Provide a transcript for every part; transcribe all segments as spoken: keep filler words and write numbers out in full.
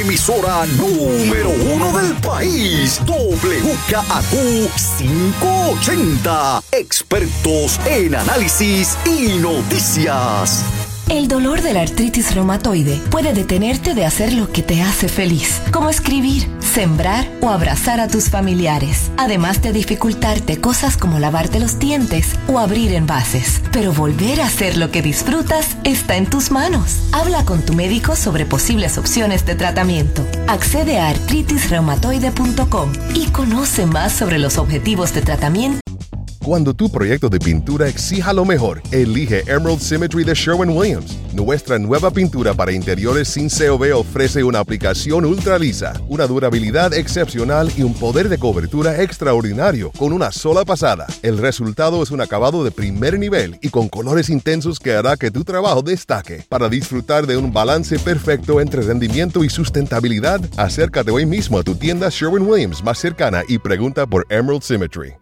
Emisora número uno del país, W K A Q quinientos ochenta, expertos en análisis y noticias. El dolor de la artritis reumatoide puede detenerte de hacer lo que te hace feliz, como escribir, sembrar o abrazar a tus familiares, además de dificultarte cosas como lavarte los dientes o abrir envases. Pero volver a hacer lo que disfrutas está en tus manos. Habla con tu médico sobre posibles opciones de tratamiento. Accede a artritis reumatoide punto com y conoce más sobre los objetivos de tratamiento. Cuando tu proyecto de pintura exija lo mejor, elige Emerald Symmetry de Sherwin-Williams. Nuestra nueva pintura para interiores sin C O V ofrece una aplicación ultra lisa, una durabilidad excepcional y un poder de cobertura extraordinario con una sola pasada. El resultado es un acabado de primer nivel y con colores intensos que hará que tu trabajo destaque. Para disfrutar de un balance perfecto entre rendimiento y sustentabilidad, acércate hoy mismo a tu tienda Sherwin-Williams más cercana y pregunta por Emerald Symmetry.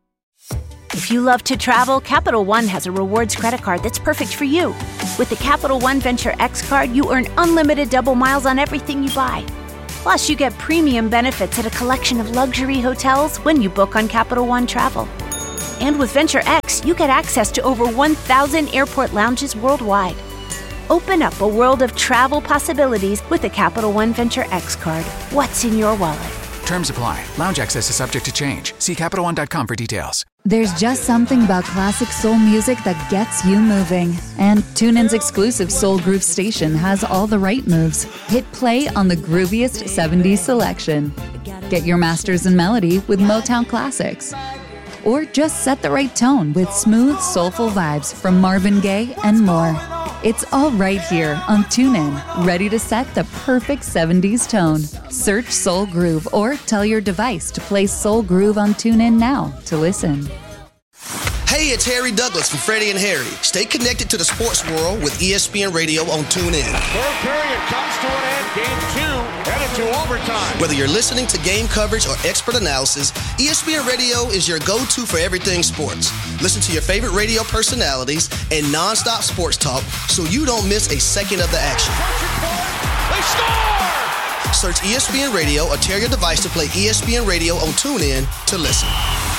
If you love to travel, Capital One has a rewards credit card that's perfect for you. With the Capital One Venture X card, you earn unlimited double miles on everything you buy. Plus, you get premium benefits at a collection of luxury hotels when you book on Capital One Travel. And with Venture X, you get access to over one thousand airport lounges worldwide. Open up a world of travel possibilities with the Capital One Venture X card. What's in your wallet? Terms apply. Lounge access is subject to change. See Capital One dot com for details. There's just something about classic soul music that gets you moving. And TuneIn's exclusive Soul Groove station has all the right moves. Hit play on the grooviest seventies selection. Get your masters in melody with Motown classics. Or just set the right tone with smooth, soulful vibes from Marvin Gaye and more. It's all right here on TuneIn, ready to set the perfect seventies tone. Search Soul Groove or tell your device to play Soul Groove on TuneIn now to listen. Hey, it's Harry Douglas from Freddie and Harry. Stay connected to the sports world with E S P N Radio on TuneIn. Third period comes to an end. Game two headed to overtime. Whether you're listening to game coverage or expert analysis, E S P N Radio is your go-to for everything sports. Listen to your favorite radio personalities and nonstop sports talk so you don't miss a second of the action. They score! Search E S P N Radio or tell your device to play E S P N Radio on TuneIn to listen.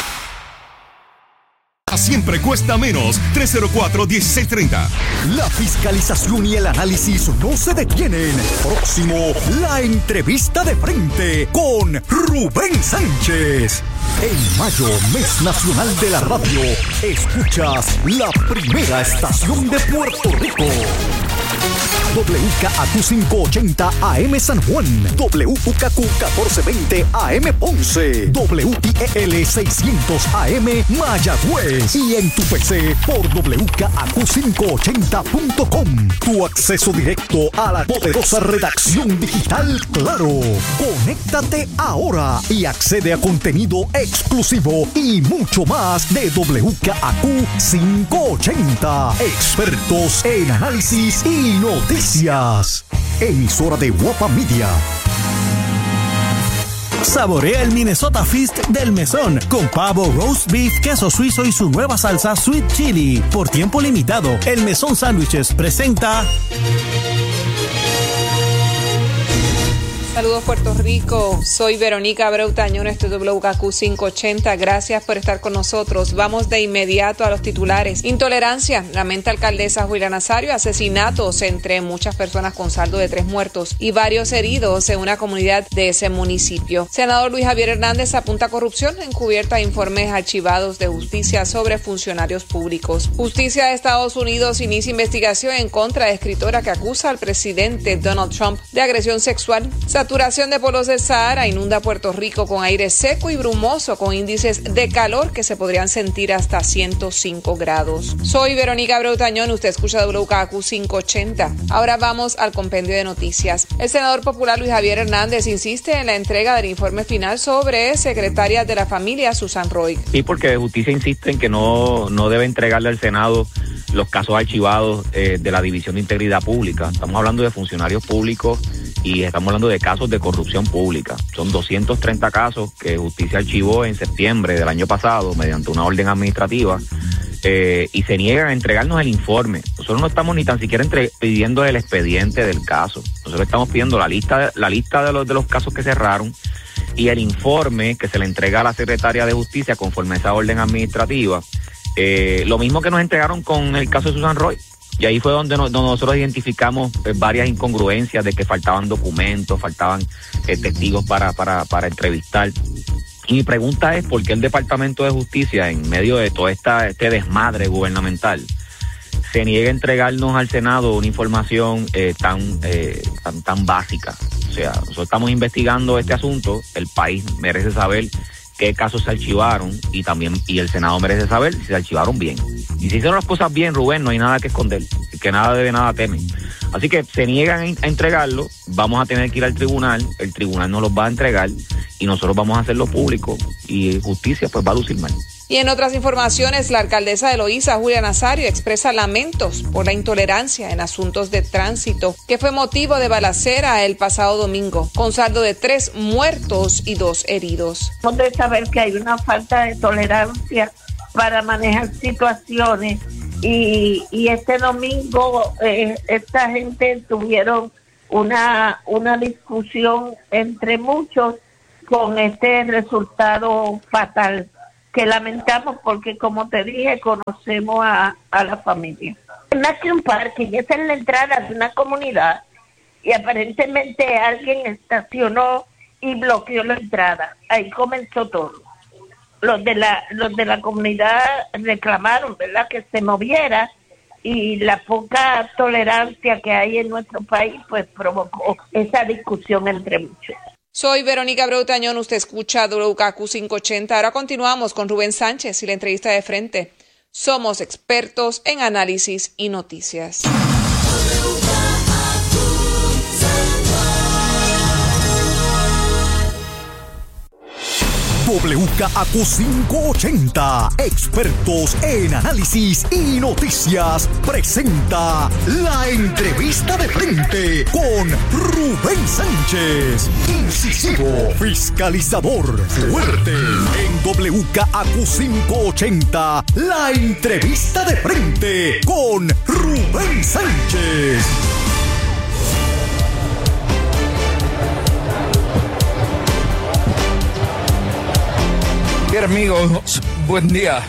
Siempre cuesta menos. tres cero cuatro, uno seis tres cero. La fiscalización y el análisis no se detienen. Próximo, la entrevista de frente con Rubén Sánchez. En mayo, mes nacional de la radio, escuchas la primera estación de Puerto Rico. W K A Q quinientos ochenta A M San Juan, W K A Q catorce veinte A M Ponce, W I E L seiscientos A M Mayagüez y en tu P C por W K A Q quinientos ochenta punto com. Tu acceso directo a la poderosa redacción digital Claro. Conéctate ahora y accede a contenido exclusivo y mucho más de W K A Q quinientos ochenta. Expertos en análisis y noticias. Emisora de Guapa Media. Saborea el Minnesota Feast del Mesón con pavo, roast beef, queso suizo y su nueva salsa Sweet Chili. Por tiempo limitado, el Mesón Sándwiches presenta... Saludos Puerto Rico, soy Verónica Abreu Tañón, esto es W K Q quinientos ochenta, gracias por estar con nosotros. Vamos de inmediato a los titulares. Intolerancia, lamenta alcaldesa Julia Nazario, asesinatos entre muchas personas con saldo de tres muertos y varios heridos en una comunidad de ese municipio. Senador Luis Javier Hernández apunta corrupción encubierta a informes archivados de justicia sobre funcionarios públicos. Justicia de Estados Unidos inicia investigación en contra de escritora que acusa al presidente Donald Trump de agresión sexual. Saturación de polos del Sahara inunda Puerto Rico con aire seco y brumoso con índices de calor que se podrían sentir hasta ciento cinco grados. Soy Verónica Abreu Tañón, usted escucha W K Q quinientos ochenta. Ahora vamos al compendio de noticias. El senador popular Luis Javier Hernández insiste en la entrega del informe final sobre secretaria de la familia Susan Roy. Sí, porque Justicia insiste en que no, no debe entregarle al Senado los casos archivados eh, de la División de Integridad Pública. Estamos hablando de funcionarios públicos y estamos hablando de casos de corrupción pública. Son doscientos treinta casos que Justicia archivó en septiembre del año pasado mediante una orden administrativa eh, y se niegan a entregarnos el informe. Nosotros no estamos ni tan siquiera entre, pidiendo el expediente del caso. Nosotros estamos pidiendo la lista, la lista de los, de los casos que cerraron y el informe que se le entrega a la Secretaría de Justicia conforme a esa orden administrativa. Eh, lo mismo que nos entregaron con el caso de Susan Roy. Y ahí fue donde, no, donde nosotros identificamos eh, varias incongruencias de que faltaban documentos, faltaban eh, testigos para, para, para entrevistar. Y mi pregunta es, ¿por qué el Departamento de Justicia, en medio de todo esta, este desmadre gubernamental, se niega a entregarnos al Senado una información eh, tan, eh, tan, tan básica? O sea, nosotros estamos investigando este asunto, el país merece saber qué casos se archivaron y también y el Senado merece saber si se archivaron bien. Y si hicieron las cosas bien, Rubén, no hay nada que esconder, que nada debe, nada teme. Así que se niegan a entregarlo, vamos a tener que ir al tribunal, el tribunal nos los va a entregar y nosotros vamos a hacerlo público y justicia pues va a lucir mal. Y en otras informaciones, la alcaldesa de Loíza, Julia Nazario, expresa lamentos por la intolerancia en asuntos de tránsito, que fue motivo de balacera el pasado domingo, con saldo de tres muertos y dos heridos. Hemos de saber que hay una falta de tolerancia para manejar situaciones y, y este domingo eh, esta gente tuvieron una, una discusión entre muchos con este resultado fatal, que lamentamos porque, como te dije, conocemos a, a la familia. Más que un parque, esa es la entrada de una comunidad y aparentemente alguien estacionó y bloqueó la entrada. Ahí comenzó todo. Los de la los de la comunidad reclamaron, ¿verdad?, que se moviera y la poca tolerancia que hay en nuestro país pues provocó esa discusión entre muchos. Soy Verónica Abreu Tañón, usted escucha W K Q quinientos ochenta. Ahora continuamos con Rubén Sánchez y la entrevista de frente. Somos expertos en análisis y noticias. W K Q quinientos ochenta, expertos en análisis y noticias, presenta la entrevista de frente con Rubén Sánchez. Incisivo, fiscalizador, fuerte. En W K Q quinientos ochenta, la entrevista de frente con Rubén Sánchez. Bien, amigos, buen día.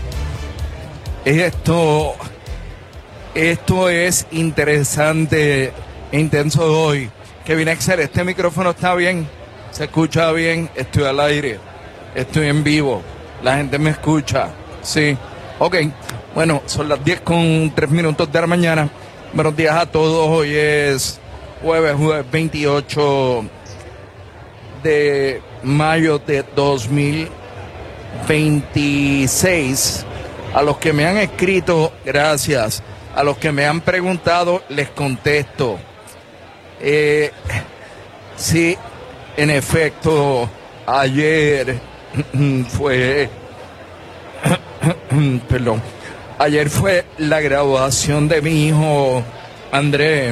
Esto, esto es interesante e intenso hoy. Kevin Excel, este micrófono está bien, se escucha bien, estoy al aire, estoy en vivo, la gente me escucha, sí. Ok, bueno, son las diez con tres minutos de la mañana. Buenos días a todos, hoy es jueves, jueves veintiocho de mayo de dos mil veintiséis. A los que me han escrito, gracias. A los que me han preguntado, les contesto. Eh, sí, en efecto, ayer fue, perdón, ayer fue la graduación de mi hijo Andrés,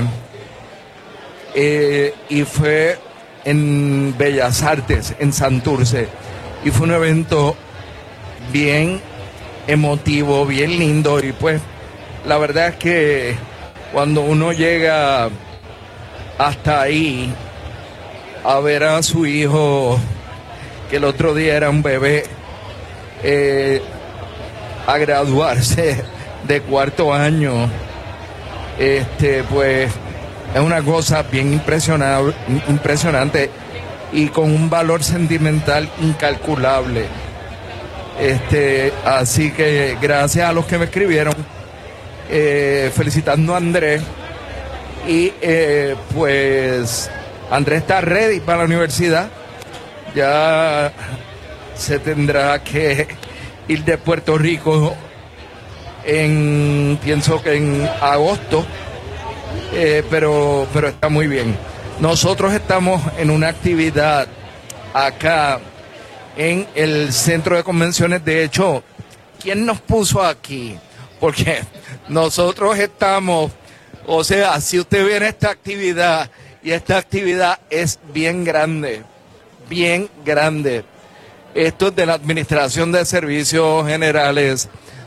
eh, y fue en Bellas Artes, en Santurce, y fue un evento bien emotivo, bien lindo, y pues la verdad es que cuando uno llega hasta ahí a ver a su hijo, que el otro día era un bebé, eh, a graduarse de cuarto año, este pues es una cosa bien impresionante, impresionante y con un valor sentimental incalculable. Este, así que gracias a los que me escribieron, eh, felicitando a Andrés. Y eh, pues Andrés está ready para la universidad. Ya se tendrá que ir de Puerto Rico en, pienso que en agosto, eh, pero, pero está muy bien. Nosotros estamos en una actividad acá en el centro de convenciones. De hecho, ¿quién nos puso aquí? Porque nosotros estamos, o sea, si usted viene a esta actividad, y esta actividad es bien grande, bien grande. Esto es de la Administración de Servicios Generales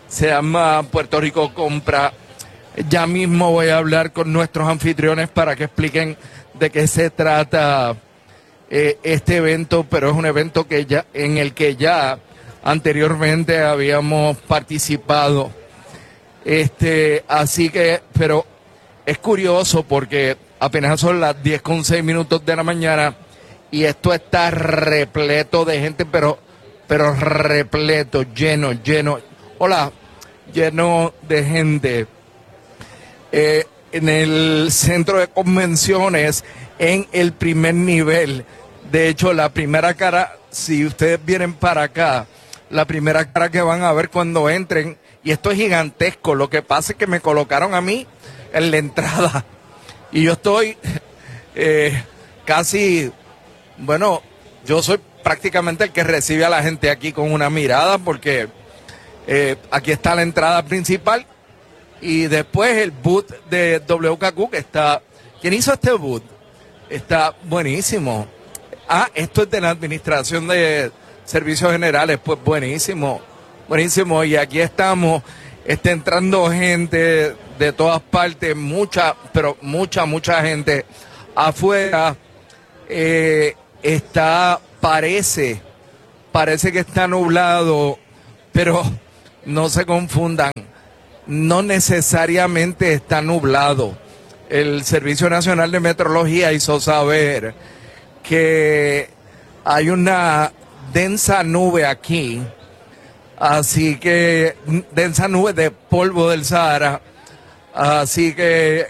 se llama Puerto Rico Compra. Ya mismo voy a hablar con nuestros anfitriones para que expliquen de qué se trata eh, este evento, pero es un evento que ya, en el que ya anteriormente habíamos participado. Este, así que, pero es curioso porque apenas son las diez con seis minutos de la mañana y esto está repleto de gente, pero, pero repleto, lleno, lleno. Hola, lleno de gente. Eh, en el centro de convenciones, en el primer nivel. De hecho, la primera cara, si ustedes vienen para acá, la primera cara que van a ver cuando entren, y esto es gigantesco, lo que pasa es que me colocaron a mí en la entrada, y yo estoy eh, casi, bueno, yo soy prácticamente el que recibe a la gente aquí con una mirada, porque eh, aquí está la entrada principal, y después el boot de W K Q que está... ¿Quién hizo este boot? Está buenísimo. Ah, esto es de la Administración de Servicios Generales. Pues buenísimo, buenísimo. Y aquí estamos, está entrando gente de todas partes, mucha, pero mucha, mucha gente afuera. Eh, está, parece, parece que está nublado, pero no se confundan. No necesariamente está nublado. El Servicio Nacional de Meteorología hizo saber que hay una densa nube aquí, así que densa nube de polvo del Sahara, así que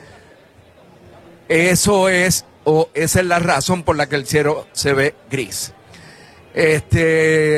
eso es, o esa es la razón por la que el cielo se ve gris. Este